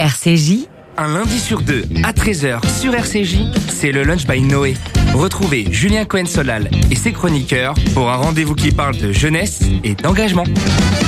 RCJ, Un lundi sur deux, à 13h sur RCJ, c'est le Lunch by Noé. Retrouvez Julien Cohen-Solal et ses chroniqueurs pour un rendez-vous qui parle de jeunesse et d'engagement.